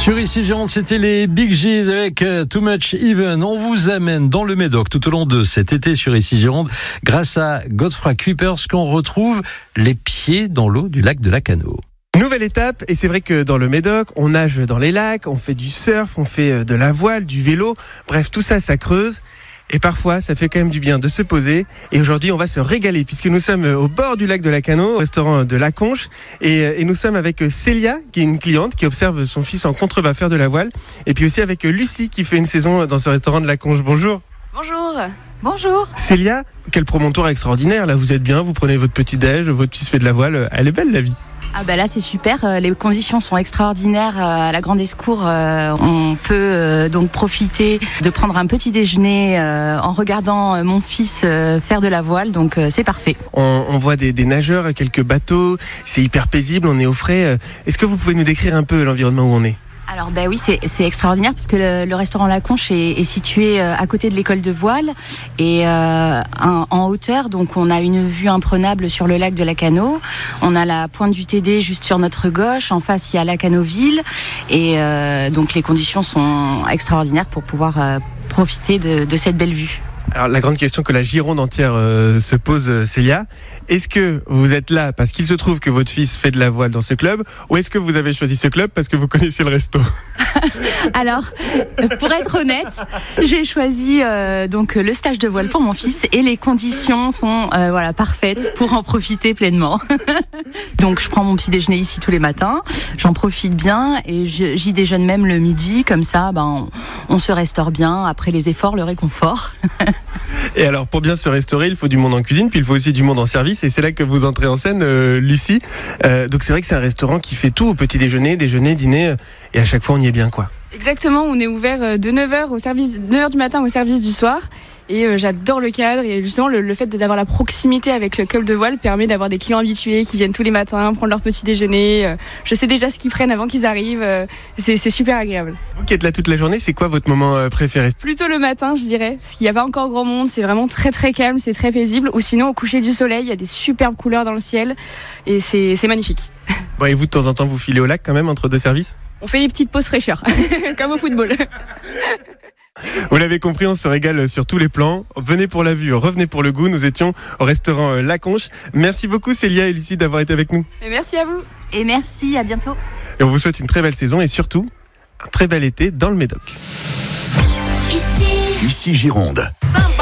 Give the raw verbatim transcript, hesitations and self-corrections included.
Sur Ici Gironde, c'était les Big G's avec Too Much Even. On vous amène dans le Médoc tout au long de cet été sur Ici Gironde grâce à Godefroy Kuipers qu'on retrouve les pieds dans l'eau du lac de Lacanau. Nouvelle étape, et c'est vrai que dans le Médoc, on nage dans les lacs, on fait du surf, on fait de la voile, du vélo, bref, tout ça, ça creuse. Et parfois, ça fait quand même du bien de se poser. Et aujourd'hui, on va se régaler puisque nous sommes au bord du lac de Lacanau, au restaurant de La Conche. Et, et nous sommes avec Célia, qui est une cliente qui observe son fils en contrebas faire de la voile. Et puis aussi avec Lucie, qui fait une saison dans ce restaurant de La Conche. Bonjour. Bonjour. Bonjour. Célia, quel promontoire extraordinaire. Là, vous êtes bien, vous prenez votre petit-déj, votre fils fait de la voile. Elle est belle, la vie. Ah bah là c'est super, les conditions sont extraordinaires à la Grande Escour. On peut donc profiter de prendre un petit déjeuner en regardant mon fils faire de la voile, donc c'est parfait. On, on voit des, des nageurs, quelques bateaux, c'est hyper paisible, on est au frais. Est-ce que vous pouvez nous décrire un peu l'environnement où on est ? Alors bah oui, c'est, c'est extraordinaire parce que le, le restaurant La Conche est, est situé à côté de l'école de voile et euh, en, en hauteur, donc on a une vue imprenable sur le lac de Lacanau. On a la pointe du T D juste sur notre gauche, en face il y a Lacanau-Ville et euh, donc les conditions sont extraordinaires pour pouvoir euh, profiter de, de cette belle vue. Alors la grande question que la Gironde entière euh, se pose, euh, Célia, est-ce que vous êtes là parce qu'il se trouve que votre fils fait de la voile dans ce club, ou est-ce que vous avez choisi ce club parce que vous connaissez le resto ? Alors, pour être honnête, j'ai choisi euh, donc le stage de voile pour mon fils et les conditions sont euh, voilà parfaites pour en profiter pleinement. Donc je prends mon petit déjeuner ici tous les matins, j'en profite bien et je, j'y déjeune même le midi, comme ça ben, on, on se restaure bien après les efforts, le réconfort. Et alors pour bien se restaurer, il faut du monde en cuisine, puis il faut aussi du monde en service, et c'est là que vous entrez en scène, euh, Lucie. Euh, donc c'est vrai que c'est un restaurant qui fait tout au petit déjeuner, déjeuner, dîner, euh, et à chaque fois on y est bien quoi. Exactement, on est ouvert de neuf heures, au service, neuf heures du matin au service du soir. Et euh, j'adore le cadre et justement le, le fait d'avoir la proximité avec le club de voile permet d'avoir des clients habitués qui viennent tous les matins prendre leur petit déjeuner. Euh, je sais déjà ce qu'ils prennent avant qu'ils arrivent, euh, c'est, c'est super agréable. Vous qui êtes là toute la journée, c'est quoi votre moment euh, préféré ? Plutôt le matin je dirais, parce qu'il n'y a pas encore grand monde, c'est vraiment très très calme, c'est très paisible. Ou sinon au coucher du soleil, il y a des superbes couleurs dans le ciel et c'est, c'est magnifique. Bon, et vous de temps en temps vous filez au lac quand même entre deux services ? On fait des petites pauses fraîcheur, comme au football. Vous l'avez compris, on se régale sur tous les plans. Venez pour la vue, revenez pour le goût. Nous étions au restaurant La Conche. Merci beaucoup Célia et Lucie d'avoir été avec nous. Et merci à vous. Et merci, à bientôt. Et on vous souhaite une très belle saison et surtout un très bel été dans le Médoc. Ici, Ici Gironde. Sympa.